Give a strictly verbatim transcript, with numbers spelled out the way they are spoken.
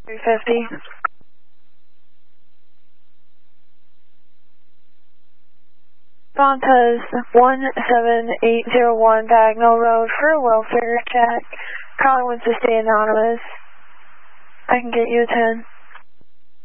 three fifty. Fontas one seven eight zero one Bagnell Road for a welfare check. Calling wants to stay anonymous. I can get you a ten.